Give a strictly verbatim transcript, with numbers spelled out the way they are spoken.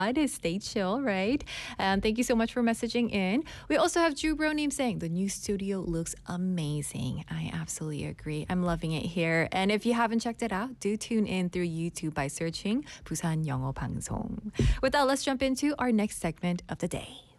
Stay chill, right? And thank you so much for messaging in. We also have Drew Bronim saying the new studio looks amazing. I absolutely agree. I'm loving it here. And if you haven't checked it out, do tune in through YouTube by searching Busan 영어 방송. With that, let's jump into our next segment of the day.